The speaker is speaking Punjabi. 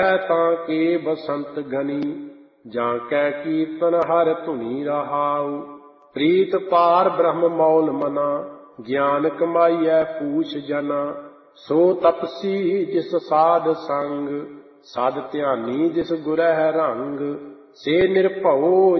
ਤਾਂ ਕੇ ਬਸੰਤ ਗਨੀ, ਜਾਂ ਕੈ ਕੀਰਤਨ ਹਰ ਧੁਨੀ ਰਹਾਉ। ਪ੍ਰੀਤ ਪਾਰ ਬ੍ਰਹਮ ਮੌਲ ਮਨਾ, ਗਿਆਨ ਕਮਾਈਐ ਪੂਛ ਜਨਾ। ਸੋ ਤਪਸੀ ਜਿਸ ਸਾਧ ਸੰਗ, ਸਾਧ ਧਿਆਨੀ ਜਿਸ ਗੁਰਹਿ ਰੰਗ। ਸੇ ਨਿਰਭਉ